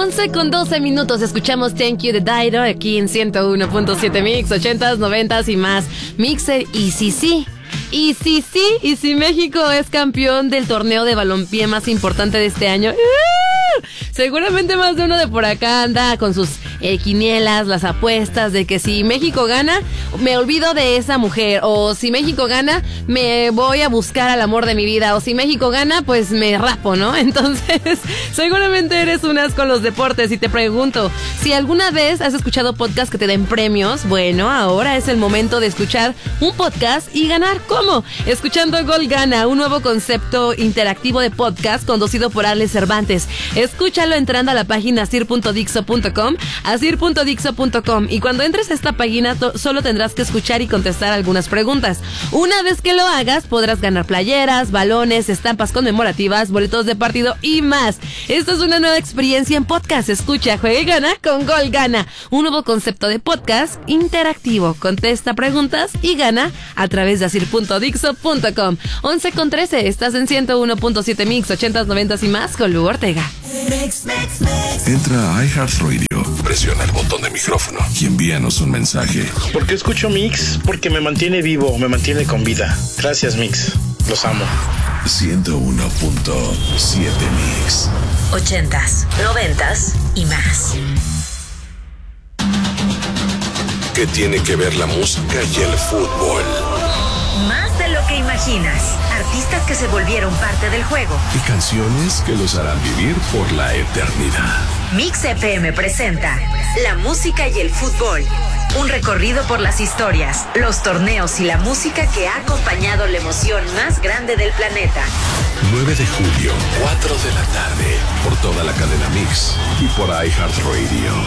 11:12. Escuchamos Thank You de Dido aquí en 101.7 Mix, 80s, 90s y más. Mixer y sí. Y si México es campeón del torneo de balompié más importante de este año, seguramente más de uno de por acá anda con sus quinielas, las apuestas de que si México gana, me olvido de esa mujer, o si México gana, me voy a buscar al amor de mi vida, o si México gana, pues me rapo, ¿no? Entonces, seguramente eres unas con los deportes y te pregunto, si alguna vez has escuchado podcasts que te den premios, bueno, ahora es el momento de escuchar un podcast y ganar. ¿Cómo? Escuchando Gol Gana, un nuevo concepto interactivo de podcast conducido por Alex Cervantes. Escúchalo entrando a la página asir.dixo.com, asir.dixo.com, y cuando entres a esta página solo tendrás que escuchar y contestar algunas preguntas. Una vez que lo hagas, podrás ganar playeras, balones, estampas conmemorativas, boletos de partido y más. Esto es una nueva experiencia en podcast. Escucha, juega y gana con Gol Gana, un nuevo concepto de podcast interactivo. Contesta preguntas y gana a través de asir.dixo.com. 11:13, estás en 101.7 Mix, 80s, 90s y más con Lu Ortega. Entra a iHeartRadio, presiona el botón de micrófono y envíanos un mensaje. ¿Por qué escucho Mix? Porque me mantiene vivo, me mantiene con vida. Gracias, Mix. Los amo. 101.7 Mix. 80s, 90s y más. ¿Qué tiene que ver la música y el fútbol? Más de lo que imaginas. Artistas que se volvieron parte del juego. Y canciones que los harán vivir por la eternidad. Mix FM presenta La música y el fútbol. Un recorrido por las historias, los torneos y la música que ha acompañado la emoción más grande del planeta. 9 de julio, 4 de la tarde, por toda la cadena Mix y por iHeartRadio.